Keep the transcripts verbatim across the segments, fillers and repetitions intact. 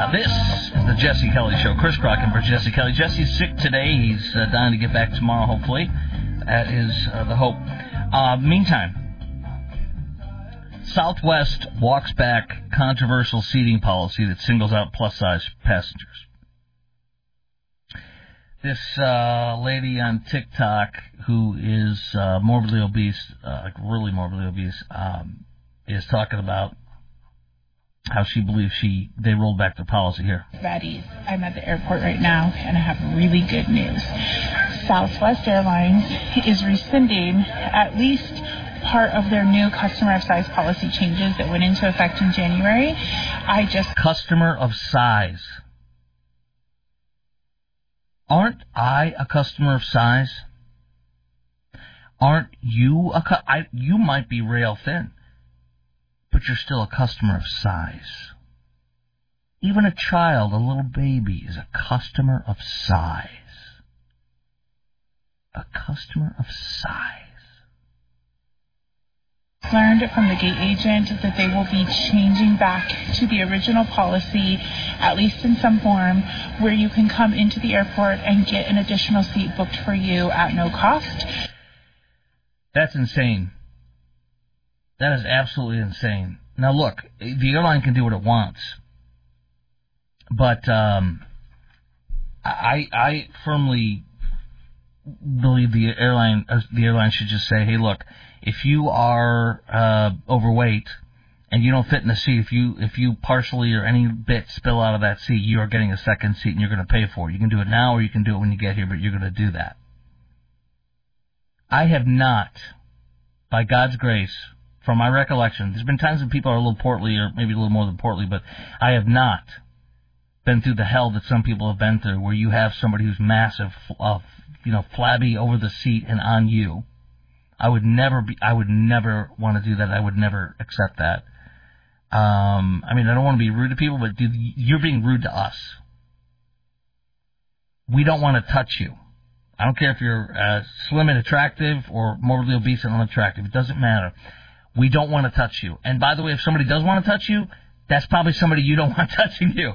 This is the Jesse Kelly Show. Chris Crockett for Jesse Kelly. Jesse's sick today. He's uh, dying to get back tomorrow, hopefully. That is uh, the hope. Uh, meantime, Southwest walks back controversial seating policy that singles out plus-size passengers. This uh, lady on TikTok who is uh, morbidly obese, uh, like really morbidly obese, um, is talking about how she believes she they rolled back the policy here. Baddies, I'm at the airport right now, and I have really good news. Southwest Airlines is rescinding at least part of their new customer of size policy changes that went into effect in January. I just... Customer of size. Aren't I a customer of size? Aren't you a... Cu- I, you might be rail thin, but you're still a customer of size. Even a child, a little baby, is a customer of size. A customer of size. Learned from the gate agent that they will be changing back to the original policy, at least in some form, where you can come into the airport and get an additional seat booked for you at no cost. That's insane. That is absolutely insane. Now, look, the airline can do what it wants, but um, I I firmly believe the airline uh, the airline should just say, hey, look, if you are uh, overweight and you don't fit in the seat, if you if you partially or any bit spill out of that seat, you are getting a second seat and you're going to pay for it. You can do it now or you can do it when you get here, but you're going to do that. I have not, by God's grace, from my recollection, there's been times when people are a little portly or maybe a little more than portly, but I have not been through the hell that some people have been through where you have somebody who's massive, uh, you know, flabby over the seat and on you. I would never be, I would never want to do that. I would never accept that. Um, I mean, I don't want to be rude to people, but dude, you're being rude to us. We don't want to touch you. I don't care if you're uh, slim and attractive or morbidly obese and unattractive. It doesn't matter. We don't want to touch you. And by the way, if somebody does want to touch you, that's probably somebody you don't want touching you.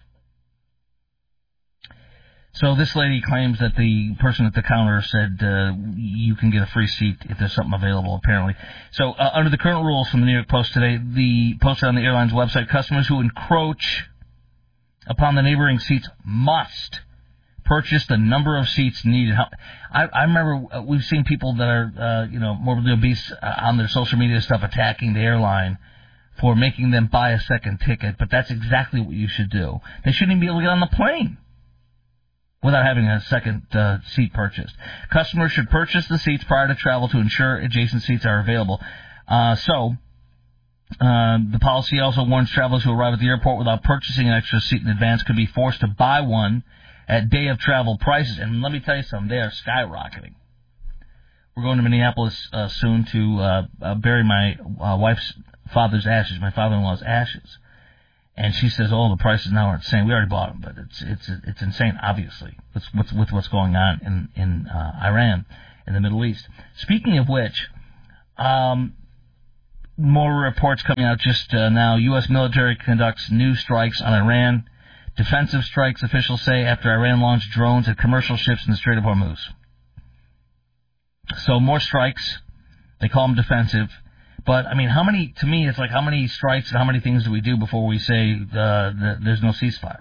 So this lady claims that the person at the counter said uh, you can get a free seat if there's something available, apparently. So uh, under the current rules from the New York Post today, the posted on the airline's website, customers who encroach upon the neighboring seats must purchase the number of seats needed. I, I remember we've seen people that are, uh, you know, morbidly obese uh, on their social media stuff attacking the airline for making them buy a second ticket, but that's exactly what you should do. They shouldn't even be able to get on the plane without having a second uh, seat purchased. Customers should purchase the seats prior to travel to ensure adjacent seats are available. Uh, so, uh, the policy also warns travelers who arrive at the airport without purchasing an extra seat in advance could be forced to buy one at day of travel prices. And let me tell you something, they are skyrocketing. We're going to Minneapolis uh, soon to uh, uh, bury my uh, wife's father's ashes, my father-in-law's ashes. And she says, "Oh, the prices now are insane." We already bought them, but it's it's it's insane. Obviously, with with, with what's going on in in uh, Iran, in the Middle East. Speaking of which, um, more reports coming out just uh, now. U S military conducts new strikes on Iran. Defensive strikes, officials say, after Iran launched drones at commercial ships in the Strait of Hormuz. So more strikes. They call them defensive. But, I mean, how many, to me, it's like how many strikes and how many things do we do before we say uh, that there's no ceasefire?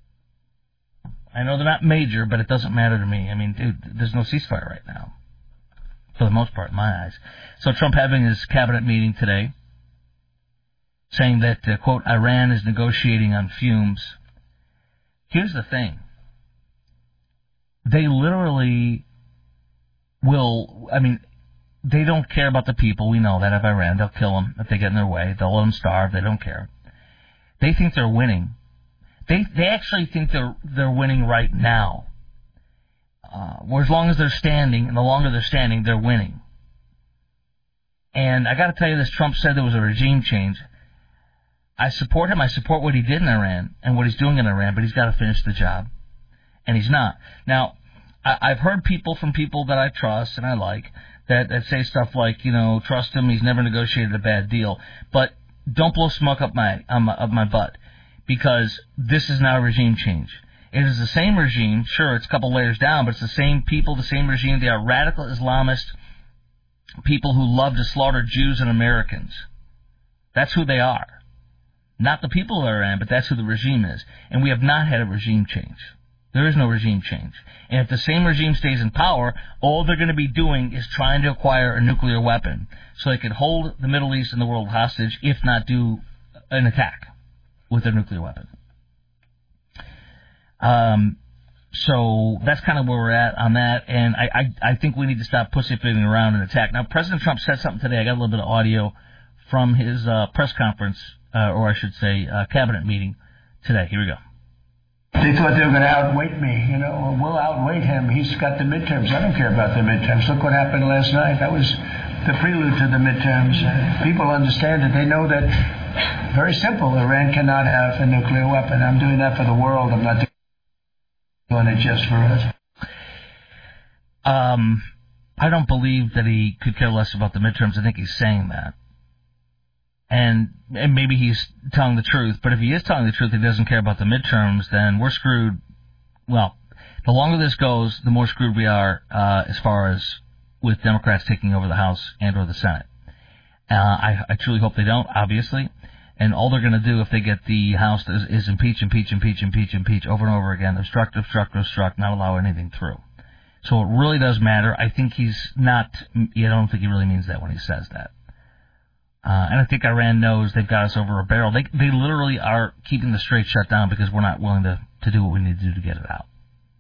I know they're not major, but it doesn't matter to me. I mean, dude, there's no ceasefire right now, for the most part, in my eyes. So Trump having his cabinet meeting today, saying that, uh, quote, Iran is negotiating on fumes. Here's the thing. They literally will, I mean, they don't care about the people. We know that of Iran. They'll kill them if they get in their way. They'll let them starve. They don't care. They think they're winning. They they actually think they're they're winning right now. Uh, where as long as they're standing, and the longer they're standing, they're winning. And I got to tell you this, Trump said there was a regime change. I support him. I support what he did in Iran and what he's doing in Iran, but he's got to finish the job. And he's not. Now, I, I've heard people from people that I trust and I like that, that say stuff like, you know, trust him, he's never negotiated a bad deal. But don't blow smoke up my, um, up my butt. because this is now a regime change. It is the same regime. Sure, it's a couple layers down, but it's the same people, the same regime. They are radical Islamist people who love to slaughter Jews and Americans. That's who they are. Not the people of Iran, but that's who the regime is. And we have not had a regime change. There is no regime change. And if the same regime stays in power, all they're going to be doing is trying to acquire a nuclear weapon so they can hold the Middle East and the world hostage, if not do an attack with a nuclear weapon. Um, so that's kind of where we're at on that, and I, I, I think we need to stop pussyfooting around and attack. Now, President Trump said something today. I got a little bit of audio from his uh, press conference, uh, or I should say uh, cabinet meeting today. Here we go. They thought they were going to outweight me, you know, or we'll outweight him. He's got the midterms. I don't care about the midterms. Look what happened last night. That was the prelude to the midterms. Uh, people understand it. They know that, very simple, Iran cannot have a nuclear weapon. I'm doing that for the world. I'm not doing it just for us. Um, I don't believe that he could care less about the midterms. I think he's saying that. And, and maybe he's telling the truth, but if he is telling the truth, he doesn't care about the midterms, then we're screwed. Well, the longer this goes, the more screwed we are uh, as far as with Democrats taking over the House and or the Senate. Uh, I, I truly hope they don't, obviously. And all they're going to do if they get the House is, is impeach, impeach, impeach, impeach, impeach over and over again, obstruct, obstruct, obstruct, not allow anything through. So it really does matter. I think he's not, I don't think he really means that when he says that. Uh, and I think Iran knows they've got us over a barrel. They they literally are keeping the Strait shut down because we're not willing to, to do what we need to do to get it out.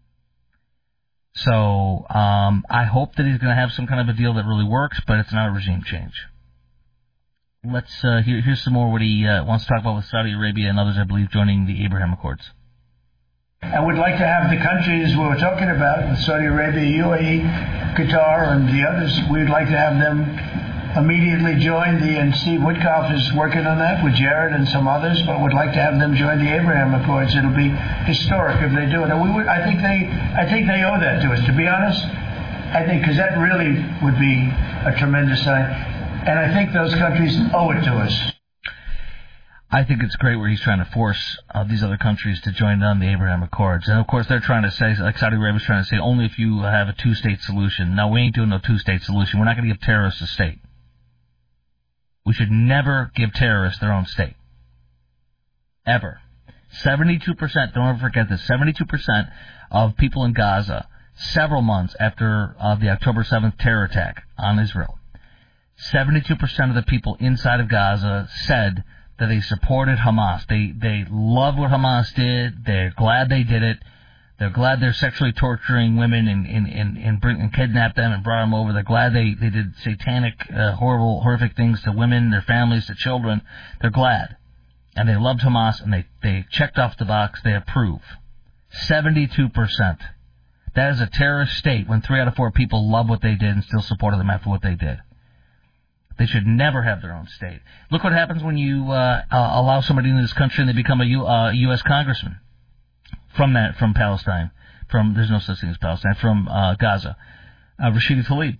So um, I hope that he's going to have some kind of a deal that really works, but it's not a regime change. Let's uh, here, here's some more what he uh, wants to talk about with Saudi Arabia and others, I believe, joining the Abraham Accords. I would like to have the countries we were talking about, Saudi Arabia, U A E, Qatar, and the others, we'd like to have them immediately join the, and Steve Witkoff is working on that with Jared and some others, but would like to have them join the Abraham Accords. It'll be historic if they do it. And we would, I think they, I think they owe that to us, to be honest. I think, because that really would be a tremendous sign. And I think those countries owe it to us. I think it's great where he's trying to force uh, these other countries to join on the Abraham Accords. And, of course, they're trying to say, like Saudi Arabia's trying to say, only if you have a two-state solution. No, we ain't doing no two-state solution. We're not going to give terrorists a state. We should never give terrorists their own state. Ever. seventy-two percent, don't ever forget this, seventy-two percent of people in Gaza, several months after uh, the October seventh terror attack on Israel, seventy-two percent of the people inside of Gaza said that they supported Hamas. They they love what Hamas did. They're glad they did it. They're glad they're sexually torturing women and and and, and, bring, and kidnapped them and brought them over. They're glad they, they did satanic, uh, horrible, horrific things to women, their families, to children. They're glad. And they loved Hamas, and they, they checked off the box. They approve. seventy-two percent. That is a terrorist state when three out of four people love what they did and still supported them after what they did. They should never have their own state. Look what happens when you uh, uh, allow somebody into this country and they become a U, uh, U S congressman. From that, from Palestine, from there's no such thing as Palestine, from uh, Gaza, uh, Rashida Tlaib.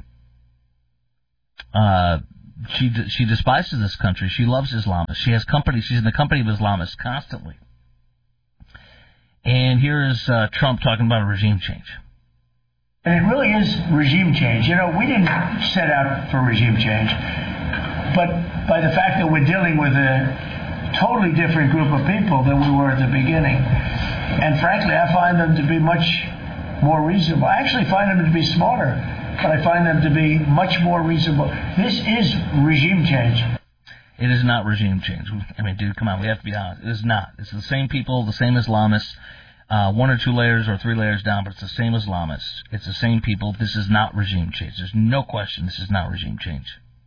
Uh, she she despises this country. She loves Islamists. She has company. She's in the company of Islamists constantly. And here is uh, Trump talking about a regime change. And it really is regime change. You know, we didn't set out for regime change, but by the fact that we're dealing with a totally different group of people than we were at the beginning. And frankly, I find them to be much more reasonable. I actually find them to be smarter, but I find them to be much more reasonable. This is regime change. It is not regime change. I mean, dude, come on, we have to be honest. It is not. It's the same people, the same Islamists, uh, one or two layers or three layers down, but it's the same Islamists. It's the same people. This is not regime change. There's no question this is not regime change.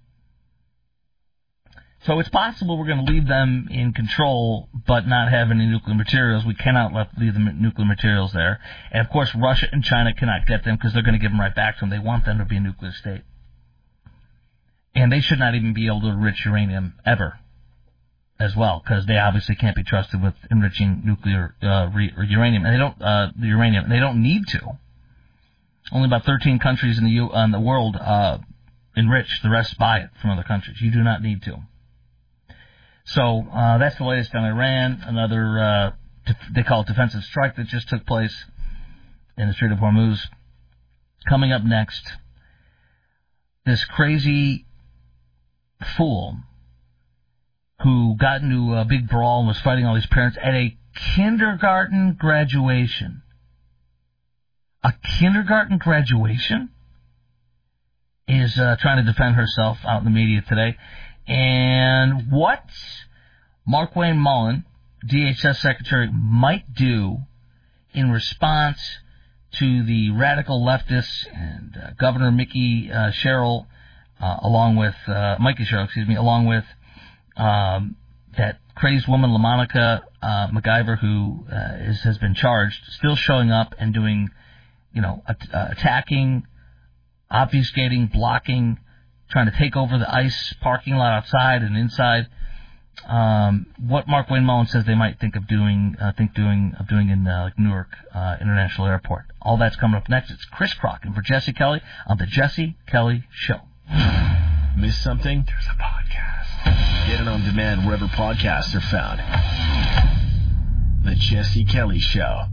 So it's possible we're going to leave them in control, but not have any nuclear materials. We cannot let, leave the nuclear materials there. And, of course, Russia and China cannot get them because they're going to give them right back to them. They want them to be a nuclear state. And they should not even be able to enrich uranium ever as well, because they obviously can't be trusted with enriching nuclear uh, re- or uranium. And they don't uh, the uranium. And they don't need to. Only about thirteen countries in the U- uh, in the world uh, enrich. The rest buy it from other countries. You do not need to. So uh, that's the latest on Iran. Another, uh, def- they call it defensive strike that just took place in the Strait of Hormuz. Coming up next, this crazy fool who got into a big brawl and was fighting all these parents at a kindergarten graduation. A kindergarten graduation? Is uh, trying to defend herself out in the media today. And what Markwayne Mullin, D H S Secretary, might do in response to the radical leftists and uh, Governor Mickey uh, Sherrill, uh, along with, uh, Mikey Sherrill, excuse me, along with um, that crazed woman, LaMonica uh, MacGyver, who uh, is, has been charged, still showing up and doing, you know, at, uh, attacking, obfuscating, blocking, trying to take over the ICE parking lot outside and inside. Um, what Markwayne Mullin says they might think of doing, uh, think doing of doing in uh, like Newark uh, International Airport. All that's coming up next. It's Chris Crock for Jesse Kelly on the Jesse Kelly Show. Miss something? There's a podcast. Get it on demand wherever podcasts are found. The Jesse Kelly Show.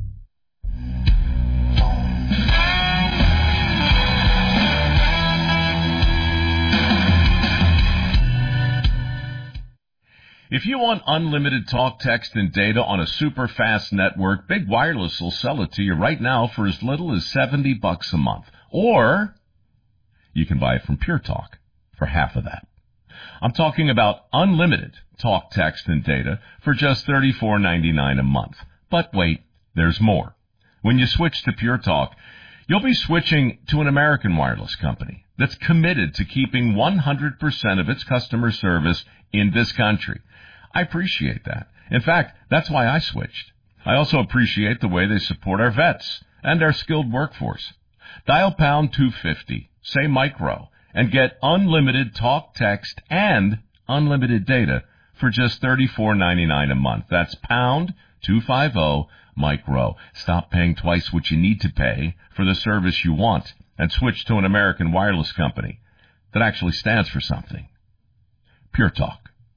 If you want unlimited talk, text, and data on a super fast network, Big Wireless will sell it to you right now for as little as seventy bucks a month. Or you can buy it from Pure Talk for half of that. I'm talking about unlimited talk, text, and data for just thirty-four ninety-nine a month. But wait, there's more. When you switch to Pure Talk, you'll be switching to an American wireless company that's committed to keeping one hundred percent of its customer service in this country. I appreciate that. In fact, that's why I switched. I also appreciate the way they support our vets and our skilled workforce. Dial pound two fifty, say micro, and get unlimited talk, text, and unlimited data for just thirty-four ninety-nine a month. That's pound two fifty, micro. Stop paying twice what you need to pay for the service you want and switch to an American wireless company that actually stands for something. Pure Talk.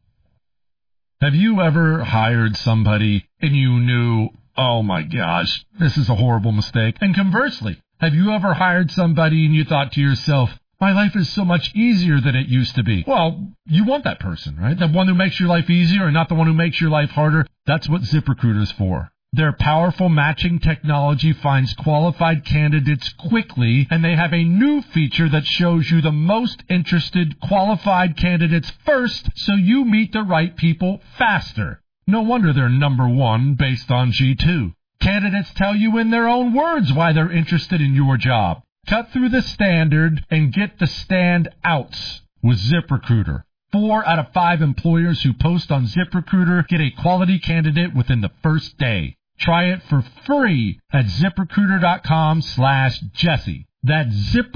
Have you ever hired somebody and you knew, oh my gosh, this is a horrible mistake? And conversely, have you ever hired somebody and you thought to yourself, my life is so much easier than it used to be? Well, you want that person, right? The one who makes your life easier and not the one who makes your life harder. That's what ZipRecruiter's for. Their powerful matching technology finds qualified candidates quickly, and they have a new feature that shows you the most interested qualified candidates first, so you meet the right people faster. No wonder they're number one based on G two. Candidates tell you in their own words why they're interested in your job. Cut through the standard and get the standouts with ZipRecruiter. Four out of five employers who post on ZipRecruiter get a quality candidate within the first day. Try it for free at ZipRecruiter.com slash Jesse. That's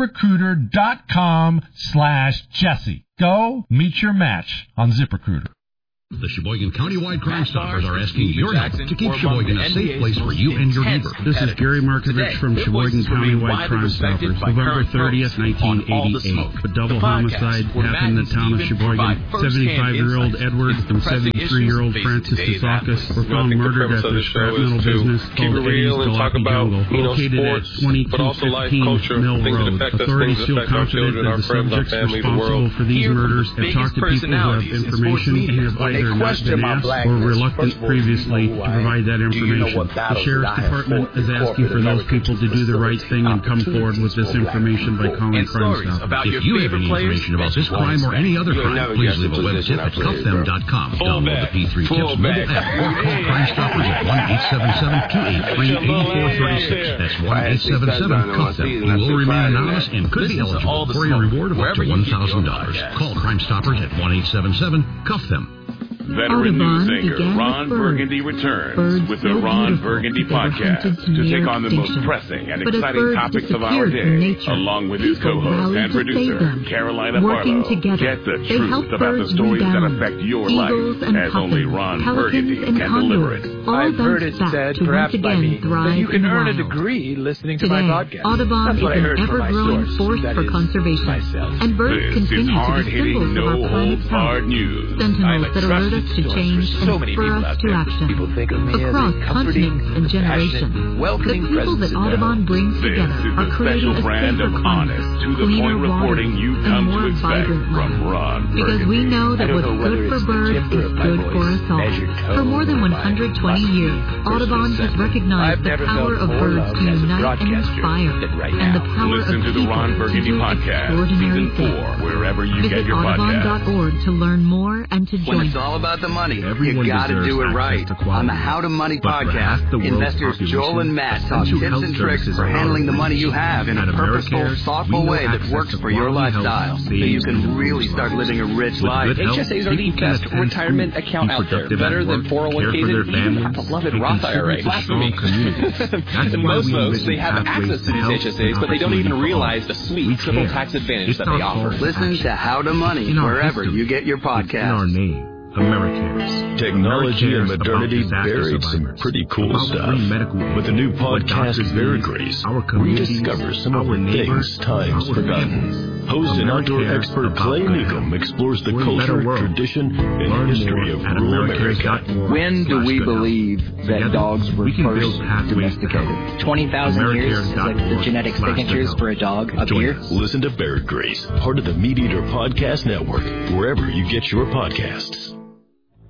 ZipRecruiter.com slash Jesse. Go meet your match on ZipRecruiter. The Sheboygan Countywide Crime Stoppers are asking your help to keep Sheboygan a safe place for you and your neighbor. This is Gary Markovich from Sheboygan Countywide Crime Stoppers. November thirtieth, nineteen eighty-eight. A double homicide happened in the town of Sheboygan. seventy-five-year-old Edward and seventy-three-year-old Francis DeSakis were found murdered at their scrap metal business called Eddie's Galaki Jungle, located at twenty-two fifteen Mill Road. Authorities feel confident that the subjects responsible for these murders have talked to people who have information and have either not been asked or reluctant previously to provide that information. The Sheriff's Department is asking for those people to do the right thing and come forward with this information by calling Crime Stoppers. If you have any information about this crime or any other crime, please leave a web tip at cuff them dot com. Download the P three Tips mobile app or call Crime Stoppers at one eight seven seven, two eight three, eight four three six. That's one eight seven seven, cuff them. You will remain anonymous and could be eligible for a reward of up to one thousand dollars. Call Crime Stoppers at one eight seven seven, cuff them. Veteran news anchor Ron Burgundy returns birds with the so Ron Burgundy podcast to take on the most pressing and but exciting topics of our day, nature, along with his co-host and producer, Carolina Working Barlow. Together, Get the they truth about the stories that affect your Eagles life, and as puffins, only Ron pelicans Burgundy and can deliver it. All I've heard it said, perhaps by me, that you can earn a wild. degree listening to Today, my podcast. Audubon That's what I is heard an from my ever-growing source, force that for is conservation, myself. and birds This continue is to be hard-hitting, symbols of our no planet's holds barred health. news. Sentinels I'm a that alert us us to change and spur us to action. Across continents and generations, the people that Audubon brings together are creating a safer planet, cleaner water, and more vibrant life. Because we know that what's good for birds is good for us all. For more than one hundred twenty years, Audubon has recognized the power of birds to unite and inspire, and the power of people to do extraordinary things. Visit Audubon dot org to learn more and to join. When it's all about the money, you gotta do it right. On the How to Money podcast, investors Joel and Matt talk tips and tricks for handling the money you have in a purposeful, thoughtful way that works for your lifestyle, so you can really start living a rich life. H S As are the best retirement account out there, better than four oh one K's and even our beloved Roth I R A. Blasphemy. And most folks, they have access to these H S As, but they don't even realize the sweet triple tax advantage that they offer. Listen to How to Money wherever you get your podcast. In our name. Americares. Technology and modernity buried some pretty cool stuff. With the new podcast Verigrease, rediscover some of the things time's forgotten. Host and outdoor expert Clay Newcomb explores the culture, tradition, and history of rural America. When do we believe that dogs were first domesticated? twenty thousand years is like the genetic signatures for a dog up here. Listen to Verigrease, part of the Meat Eater Podcast Network, wherever you get your podcasts.